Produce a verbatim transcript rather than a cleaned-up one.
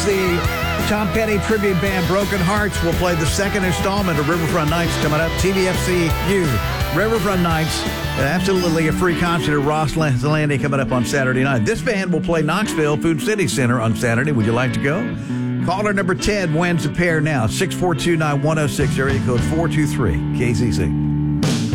The Tom Petty tribute band Broken Hearts will play the second installment of Riverfront Nights coming up. T V F C U, Riverfront Nights, absolutely a free concert at Ross Landing coming up on Saturday night. This band will play Knoxville Food City Center on Saturday. Would you like to go? Caller number ten wins a pair now. six four two nine one oh six, area code four two three, K Z C.